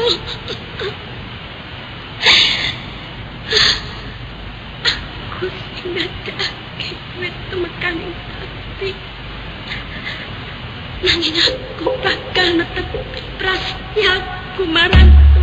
Aku sinadake kowe temekaning ati. Nanging aku bakal netepi prasyaku marang